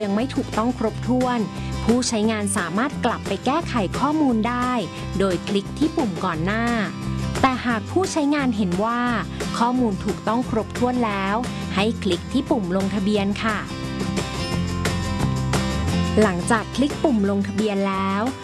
ยังไม่ถูกต้องครบถ้วนผู้ใช้งานสามารถกลับไปแก้ไขข้อมูลได้โดยคลิกที่ปุ่มก่อนหน้าแต่หากผู้ใช้งานเห็นว่าข้อมูลถูกต้องครบถ้วนแล้วให้คลิกที่ปุ่มลงทะเบียนค่ะหลังจากคลิกปุ่มลงทะเบียนแล้ว